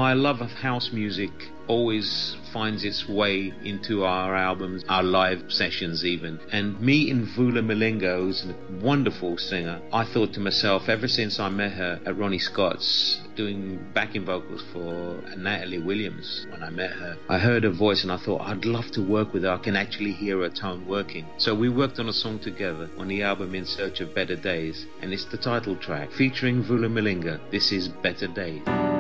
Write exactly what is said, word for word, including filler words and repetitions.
My love of house music always finds its way into our albums, our live sessions even. And meeting Vula Malinga, who's a wonderful singer, I thought to myself, ever since I met her at Ronnie Scott's doing backing vocals for Natalie Williams, when I met her, I heard her voice and I thought, I'd love to work with her. I can actually hear her tone working. So we worked on a song together on the album In Search of Better Days, and it's the title track featuring Vula Malinga. This is Better Days.